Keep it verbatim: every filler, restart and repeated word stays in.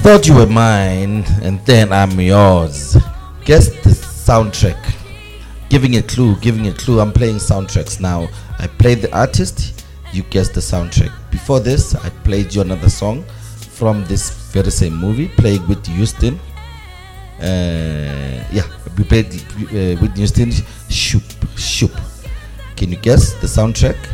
thought you were mine, and then I'm yours. Guess the soundtrack. Giving a clue, giving a clue. I'm playing soundtracks now. I played the artist, you guess the soundtrack. Before this, I played you another song from this very same movie, playing with Houston. Uh, yeah, we played uh, with Houston. Shoop, shoop. Can you guess the soundtrack?